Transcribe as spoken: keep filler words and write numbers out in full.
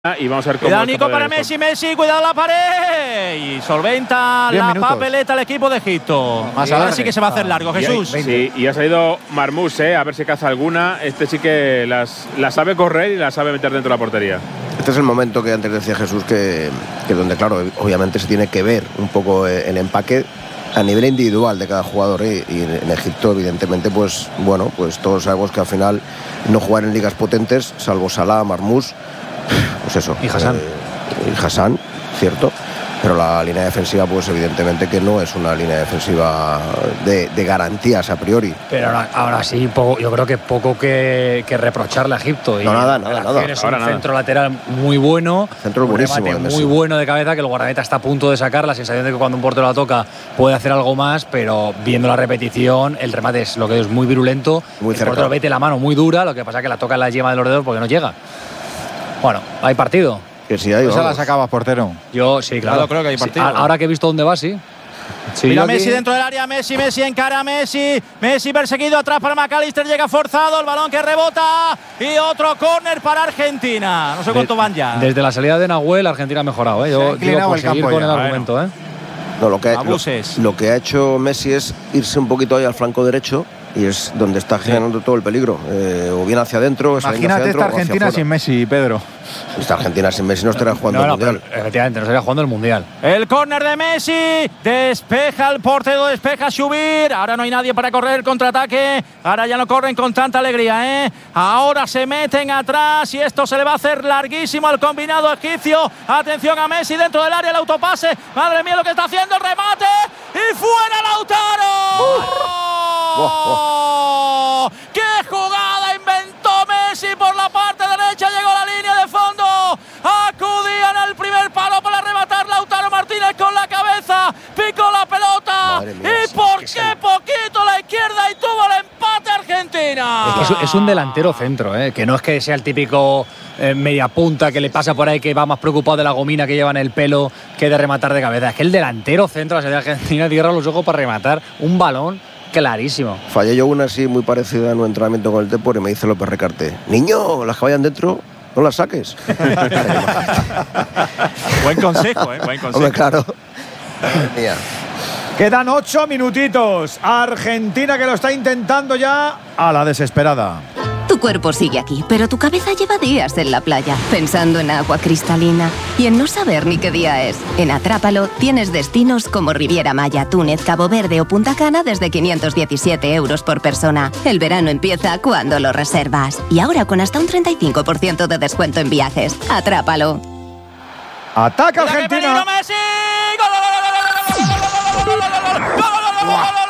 Y vamos a ver cómo. Cuidado Nico para Messi, Messi, cuidado la pared. Y solventa la minutos. papeleta el equipo de Egipto. Más ahora sí que se va a hacer largo, Jesús. Y, sí, y ha salido Marmous, eh, a ver si caza alguna. Este sí que las, la sabe correr y la sabe meter dentro de la portería. Este es el momento que antes decía Jesús, que, que donde, claro, obviamente se tiene que ver un poco el empaque a nivel individual de cada jugador, ¿eh? Y en Egipto, evidentemente, pues bueno, pues todos sabemos que al final no jugar en ligas potentes, salvo Salah, Marmous, pues eso. Y Hassan. Eh, y Hassan, cierto. Pero la línea defensiva, pues evidentemente que no es una línea defensiva de, de garantías a priori. Pero ahora, ahora sí, poco, yo creo que poco que, que reprocharle a Egipto. Y no, nada, nada, nada. Es un centro nada. lateral muy bueno, centro un buenísimo, remate muy bueno de cabeza, que el guardameta está a punto de sacar. La sensación de que cuando un portero la toca puede hacer algo más, pero viendo la repetición, el remate es lo que es muy virulento. Muy el portero mete la mano muy dura, lo que pasa es que la toca en la yema del ordenador porque no llega. Bueno, hay partido. Que si hay, ¿Esa la sacabas, portero? Yo sí, claro. Claro, creo que hay partido. Sí, ahora que he visto dónde va, sí. Sí, Mira Messi aquí. Dentro del área, Messi, Messi encara a Messi, Messi perseguido atrás para McAllister, llega forzado, el balón que rebota y otro córner para Argentina. No sé cuánto van ya. Desde la salida de Nahuel, Argentina ha mejorado, ¿eh? Yo digo por seguir con el ya. argumento, bueno. ¿eh? No, lo que, lo, lo que ha hecho Messi es irse un poquito ahí al flanco derecho y es donde está generando sí. todo el peligro. Eh, o bien hacia adentro. Imagínate hacia adentro, esta Argentina sin Messi, Pedro. Esta Argentina sin Messi no estaría jugando no, no, el Mundial. Pero, efectivamente, no estaría jugando el Mundial. El córner de Messi. Despeja el portero, despeja Subir. Ahora no hay nadie para correr el contraataque. Ahora ya no corren con tanta alegría, ¿eh? Ahora se meten atrás y esto se le va a hacer larguísimo al combinado egipcio. Atención a Messi dentro del área, el autopase. Madre mía lo que está haciendo, el remate. ¡Y fuera Lautaro! Uh. Oh, oh. ¡Qué jugada inventó Messi por la parte derecha! Llegó a la línea de fondo. Acudían al primer palo para rematar Lautaro Martínez con la cabeza. Picó la pelota. Mía, y por qué es poquito la izquierda y tuvo el empate Argentina. Es, que es, es un delantero centro, ¿eh? Que no es que sea el típico eh, media punta que le pasa por ahí, que va más preocupado de la gomina que lleva en el pelo que de rematar de cabeza. Es que el delantero centro de la selección argentina cierra los ojos para rematar un balón clarísimo. Fallé yo una así muy parecida en un entrenamiento con el Depor y me dice López Recarte: niño, las que vayan dentro, no las saques. Buen consejo, ¿eh? Buen consejo. Hombre, claro. Mía. Quedan ocho minutitos. Argentina que lo está intentando ya a la desesperada. Tu cuerpo sigue aquí, pero tu cabeza lleva días en la playa, pensando en agua cristalina y en no saber ni qué día es. En Atrápalo tienes destinos como Riviera Maya, Túnez, Cabo Verde o Punta Cana desde quinientos diecisiete euros por persona. El verano empieza cuando lo reservas. Y ahora con hasta un treinta y cinco por ciento de descuento en viajes. Atrápalo. ¡Ataca Argentina! ¡Messi! ¡Gol, gol, gol, gol, gol, gol, gol, gol, gol, gol, gol, gol, gol, gol, gol, gol!